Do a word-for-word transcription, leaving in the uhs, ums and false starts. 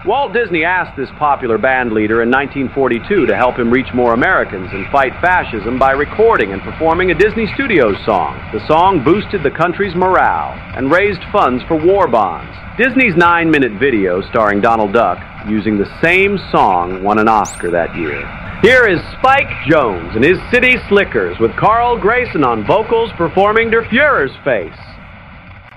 Walt Disney asked this popular band leader in nineteen forty-two to help him reach more Americans and fight fascism by recording and performing a Disney Studios song. The song boosted the country's morale and raised funds for war bonds. Disney's nine-minute video starring Donald Duck using the same song won an Oscar that year. Here is Spike Jones and his City Slickers with Carl Grayson on vocals performing Der Fuhrer's Face.